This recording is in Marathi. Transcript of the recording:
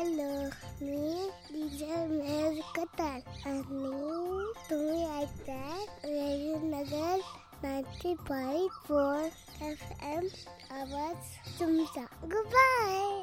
हॅलो, मी डीजे मेहर कतार आणि तुम्ही ऐकताय रेडिओ नगर 95.4 FM. आवाज तुमचा. Good bye.